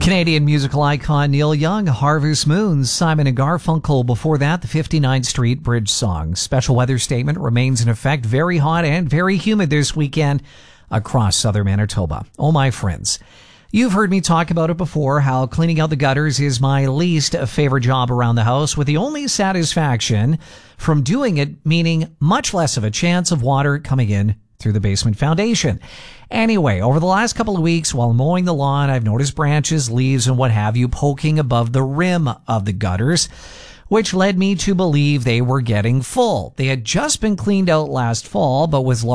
Canadian musical icon Neil Young, Harvest Moon, Simon and Garfunkel. Before that, the 59th Street Bridge song. Special weather statement remains in effect. Very hot and very humid this weekend across southern Manitoba. Oh, my friends. You've heard me talk about it before, how cleaning out the gutters is my least favorite job around the house, with the only satisfaction from doing it meaning much less of a chance of water coming in through the basement foundation. Anyway, over the last couple of weeks while mowing the lawn, I've noticed branches, leaves, and what have you poking above the rim of the gutters, which led me to believe they were getting full. They had just been cleaned out last fall, but with